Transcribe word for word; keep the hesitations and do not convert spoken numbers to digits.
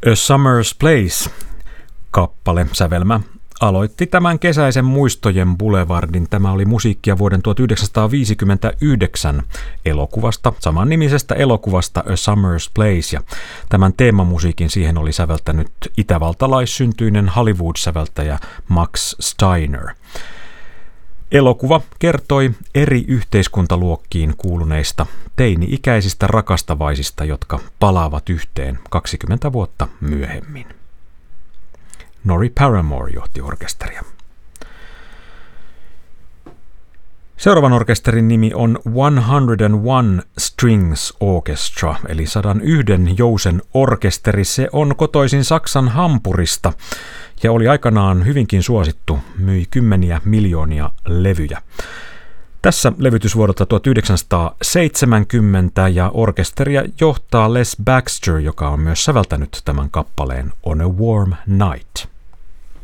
A Summer's Place -kappale, sävelmä, aloitti tämän kesäisen muistojen boulevardin. Tämä oli musiikkia vuoden tuhatyhdeksänsataaviisikymmentäyhdeksän elokuvasta, samannimisestä elokuvasta A Summer's Place, ja tämän teemamusiikin siihen oli säveltänyt itävaltalaissyntyinen Hollywood-säveltäjä Max Steiner. Elokuva kertoi eri yhteiskuntaluokkiin kuuluneista teini-ikäisistä rakastavaisista, jotka palaavat yhteen kaksikymmentä vuotta myöhemmin. Norrie Paramor johti orkesteria. Seuraavan orkesterin nimi on one hundred one Strings Orchestra, eli sata yksi jousen orkesteri. Se on kotoisin Saksan Hampurista ja oli aikanaan hyvinkin suosittu, myi kymmeniä miljoonia levyjä. Tässä levytysvuodelta tuhatyhdeksänsataaseitsemänkymmentä, ja orkesteria johtaa Les Baxter, joka on myös säveltänyt tämän kappaleen On a Warm Night.